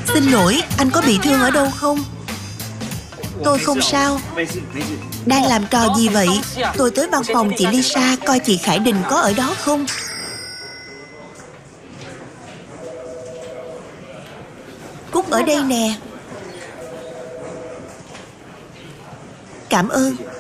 Xin lỗi, anh có bị thương ở đâu không? Tôi không sao. Đang làm trò gì vậy? Tôi tới văn phòng chị Lisa coi chị Khải Đình có ở đó không. Cúc ở đây nè. Cảm ơn.